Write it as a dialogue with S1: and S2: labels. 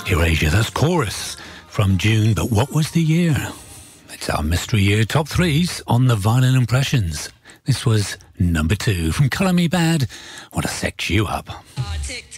S1: Erasure, that's Chorus from June, but what was the year? It's our Mystery Year Top 3s on the Vinyl Impressions. This was number 2 from Colour Me Bad, Want to Sex You Up.
S2: TikTok.